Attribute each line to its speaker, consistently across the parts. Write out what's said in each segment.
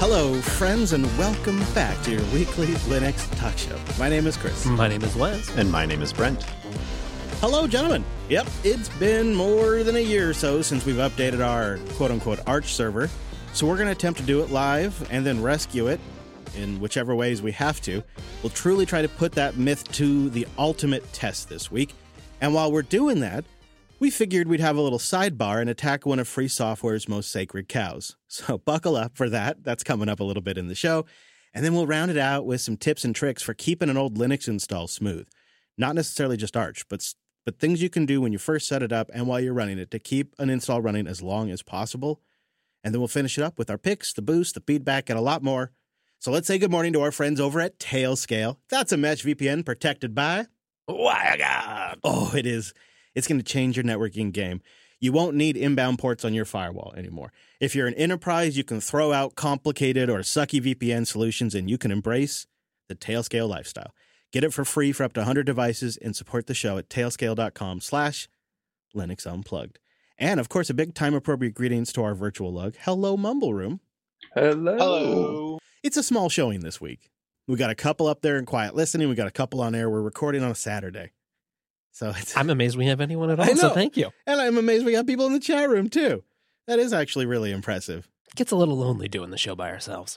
Speaker 1: Hello, friends, and welcome back to your weekly Linux talk show. My name is Chris.
Speaker 2: My name is Wes.
Speaker 3: And my name is Brent.
Speaker 1: Hello, gentlemen. Yep, it's been more than a year or so since we've updated our quote-unquote Arch server, so we're going to attempt to do it live and then rescue it in whichever ways we have to. We'll truly try to put that myth to the ultimate test this week, and while we're doing that, we figured we'd have a little sidebar and attack one of free software's most sacred cows. So buckle up for that. That's coming up a little bit in the show. And then we'll round it out with some tips and tricks for keeping an old Linux install smooth. Not necessarily just Arch, but things you can do when you first set it up and while you're running it to keep an install running as long as possible. And then we'll finish it up with our picks, the boost, the feedback, and a lot more. So let's say good morning to our friends over at Tailscale. That's a mesh VPN protected by WireGuard. Oh, it is. It's going to change your networking game. You won't need inbound ports on your firewall anymore. If you're an enterprise, you can throw out complicated or sucky VPN solutions and you can embrace the Tailscale lifestyle. Get it for free for up to 100 devices and support the show at tailscale.com/Linux Unplugged. And, of course, a big time-appropriate greetings to our virtual lug. Hello, Mumble Room.
Speaker 3: Hello.
Speaker 1: It's a small showing this week. We got a couple up there in quiet listening. We got a couple on air. We're recording on a Saturday. So
Speaker 2: I'm amazed we have anyone at all,
Speaker 1: I know.
Speaker 2: so thank you.
Speaker 1: And I'm amazed we got people in the chat room, too. That is actually really impressive.
Speaker 2: It gets a little lonely doing the show by ourselves.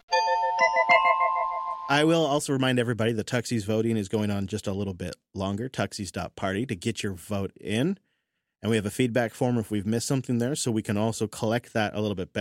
Speaker 1: I will also remind everybody that Tuxie's voting is going on just a little bit longer, tuxies.party, to get your vote in. And we have a feedback form if we've missed something there, so we can also collect that a little bit better.